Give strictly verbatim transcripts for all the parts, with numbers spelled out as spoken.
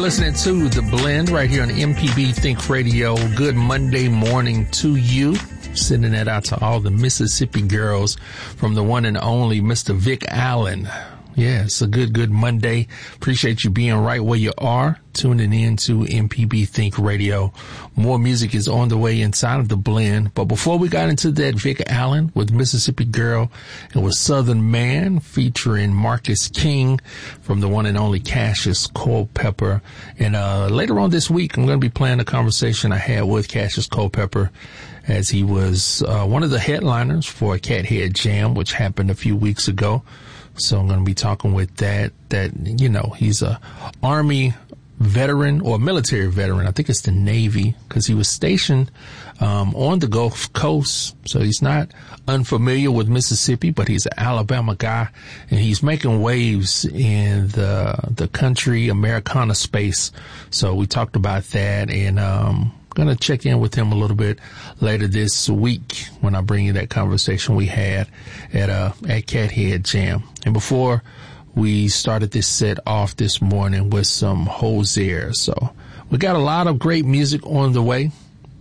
listening to The Blend right here on M P B Think Radio. Good Monday morning to you. Sending that out to all the Mississippi girls from the one and only Mister Vic Allen. Yeah, it's a good, good Monday. Appreciate you being right where you are, tuning in to M P B Think Radio. More music is on the way inside of The Blend. But before we got into that, Vic Allen with Mississippi Girl, it was Southern Man featuring Marcus King from the one and only Cassius Culpepper. And uh later on this week, I'm going to be playing a conversation I had with Cassius Culpepper as he was uh one of the headliners for Cathead Jam, which happened a few weeks ago. So I'm going to be talking with that, that, you know, he's a Army veteran or military veteran. I think it's the Navy, because he was stationed um on the Gulf Coast. So he's not unfamiliar with Mississippi, but he's an Alabama guy, and he's making waves in the the country Americana space. So we talked about that, and um I'm going to check in with him a little bit later this week when I bring you that conversation we had at uh at Cathead Jam. And before we started this set off this morning with some Hozier. So we got a lot of great music on the way.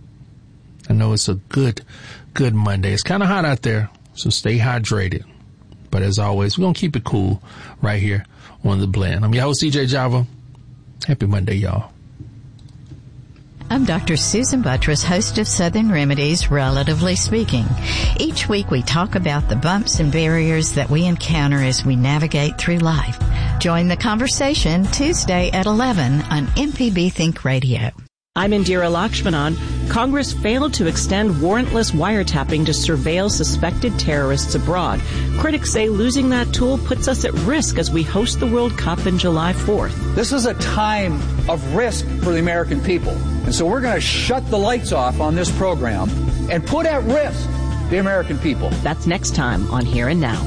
I know it's a good, good Monday. It's kind of hot out there, so stay hydrated. But as always, we're going to keep it cool right here on The Blend. I'm your host, D J Java. Happy Monday, y'all. I'm Doctor Susan Buttress, host of Southern Remedies, Relatively Speaking. Each week we talk about the bumps and barriers that we encounter as we navigate through life. Join the conversation Tuesday at eleven on M P B Think Radio. I'm Indira Lakshmanan. Congress failed to extend warrantless wiretapping to surveil suspected terrorists abroad. Critics say losing that tool puts us at risk as we host the World Cup in July fourth. This is a time of risk for the American people. And so we're going to shut the lights off on this program and put at risk the American people. That's next time on Here and Now.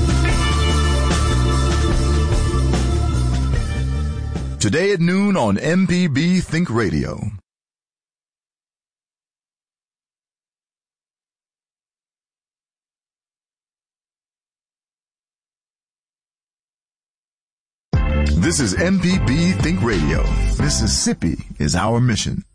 Today at noon on M P B Think Radio. This is M P B Think Radio. Mississippi is our mission.